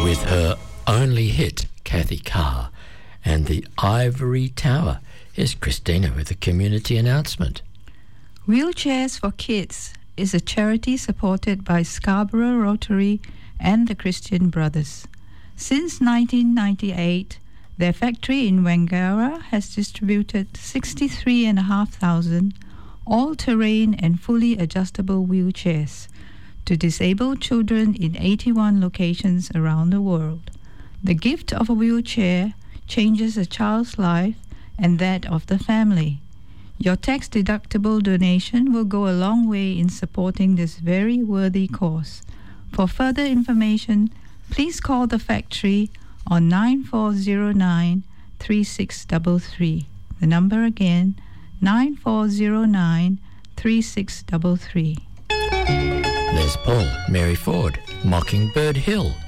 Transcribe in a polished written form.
with her only hit, Kathy Carr, and the Ivory Tower. Here's Christina with a community announcement. Wheelchairs for Kids is a charity supported by Scarborough Rotary and the Christian Brothers. Since 1998, their factory in Wangara has distributed 63,500 all-terrain and fully adjustable wheelchairs to disabled children in 81 locations around the world. The gift of a wheelchair changes a child's life and that of the family. Your tax-deductible donation will go a long way in supporting this very worthy cause. For further information, please call the factory on 9409-3633. The number again, 9409-3633. There's Paul, Mary Ford, Mockingbird Hill,